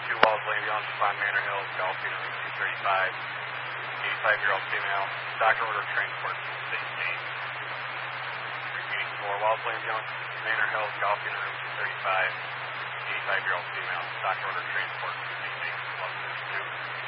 2 Wellesley Young, Pond Manor Hills, Golf Unit Room 235, 85-year-old female, doctor order transport to State Gate. Repeating 4 Wellesley Young, Manor Hills, Golf Unit Room 235, 85-year-old female, doctor order transport to State Gate.